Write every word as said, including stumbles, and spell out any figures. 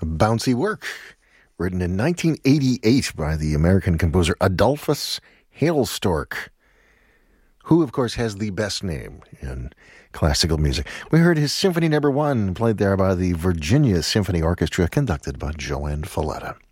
A bouncy work written in nineteen eighty-eight by the American composer Adolphus Hailstork, who, of course, has the best name in classical music. We heard his Symphony Number One, played there by the Virginia Symphony Orchestra, conducted by Joanne Falletta.